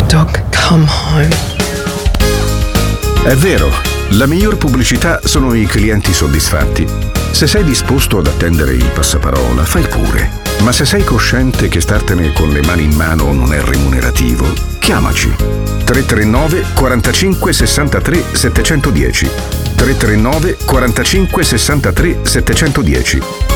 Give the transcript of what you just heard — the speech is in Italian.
dog come home. È vero, la miglior pubblicità sono i clienti soddisfatti. Se sei disposto ad attendere il passaparola, fai pure. Ma se sei cosciente che startene con le mani in mano non è remunerativo, chiamaci. 339 45 63 710. 339 45 63 710.